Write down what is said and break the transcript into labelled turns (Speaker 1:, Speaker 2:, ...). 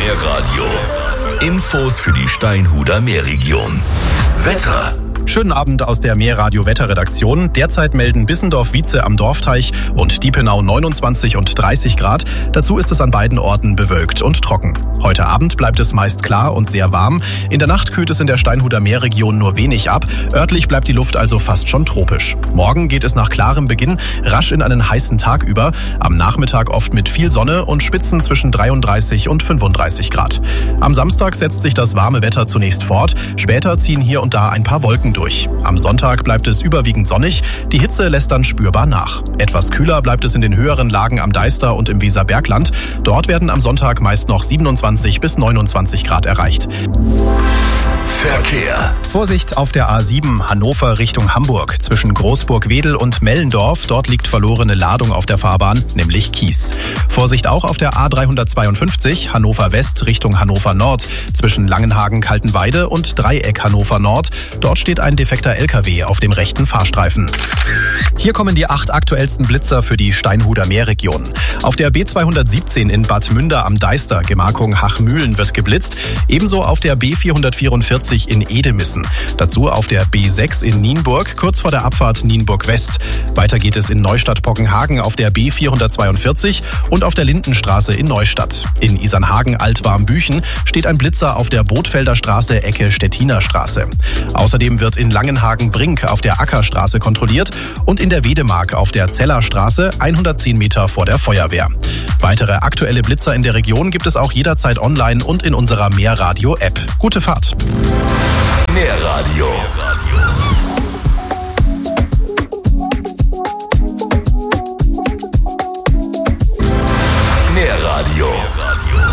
Speaker 1: Meerradio. Infos für die Steinhuder Meerregion. Wetter.
Speaker 2: Schönen Abend aus der Meerradio-Wetterredaktion. Derzeit melden Bissendorf-Wietze am Dorfteich und Diepenau 29 und 30 Grad. Dazu ist es an beiden Orten bewölkt und trocken. Heute Abend bleibt es meist klar und sehr warm. In der Nacht kühlt es in der Steinhuder Meerregion nur wenig ab. Örtlich bleibt die Luft also fast schon tropisch. Morgen geht es nach klarem Beginn rasch in einen heißen Tag über. Am Nachmittag oft mit viel Sonne und Spitzen zwischen 33 und 35 Grad. Am Samstag setzt sich das warme Wetter zunächst fort. Später ziehen hier und da ein paar Wolken durch. Am Sonntag bleibt es überwiegend sonnig. Die Hitze lässt dann spürbar nach. Etwas kühler bleibt es in den höheren Lagen am Deister und im Weserbergland. Dort werden am Sonntag meist noch 27 bis 29 Grad erreicht.
Speaker 1: Verkehr.
Speaker 2: Vorsicht auf der A7 Hannover Richtung Hamburg. Zwischen Großburg-Wedel und Mellendorf. Dort liegt verlorene Ladung auf der Fahrbahn, nämlich Kies. Vorsicht auch auf der A352 Hannover West Richtung Hannover Nord. Zwischen Langenhagen-Kaltenweide und Dreieck Hannover Nord. Dort steht ein defekter LKW auf dem rechten Fahrstreifen. Hier kommen die 8 aktuellsten Blitzer für die Steinhuder Meerregion. Auf der B217 in Bad Münder am Deister, Gemarkung Hachmühlen, wird geblitzt. Ebenso auf der B444 in Edemissen. Dazu auf der B6 in Nienburg, kurz vor der Abfahrt Nienburg West. Weiter geht es in Neustadt-Bockenhagen auf der B442 und auf der Lindenstraße in Neustadt. In Isernhagen-Altwarmbüchen steht ein Blitzer auf der Bootfelder Straße Ecke Stettiner Straße. Außerdem wird in Langenhagen-Brink auf der Ackerstraße kontrolliert und in der Wedemark auf der Zellerstraße 110 Meter vor der Feuerwehr. Weitere aktuelle Blitzer in der Region gibt es auch jederzeit online und in unserer Meerradio-App. Gute Fahrt!
Speaker 1: Meerradio. Meerradio.